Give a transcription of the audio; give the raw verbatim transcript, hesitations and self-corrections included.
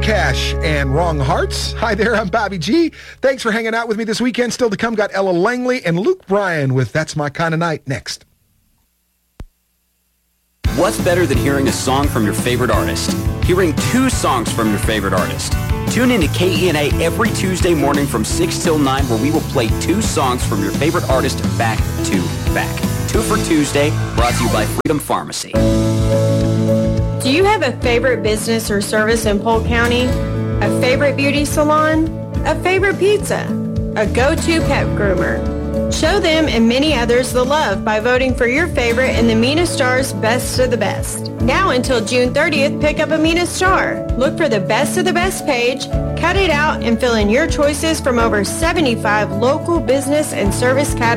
Cash and Wrong Hearts. Hi there, I'm Bobby G. Thanks for hanging out with me this weekend. Still to come, got Ella Langley and Luke Bryan with That's My Kind of Night next. What's better than hearing a song from your favorite artist? Hearing two songs from your favorite artist. Tune in to K E N A every Tuesday morning from six till nine where we will play two songs from your favorite artist back to back. Two for Tuesday, brought to you by Freedom Pharmacy. Do you have a favorite business or service in Polk County? A favorite beauty salon? A favorite pizza? A go-to pet groomer? Show them and many others the love by voting for your favorite in the Mina Star's Best of the Best. Now until June thirtieth, pick up a Mina Star. Look for the Best of the Best page, cut it out, and fill in your choices from over seventy-five local business and service categories.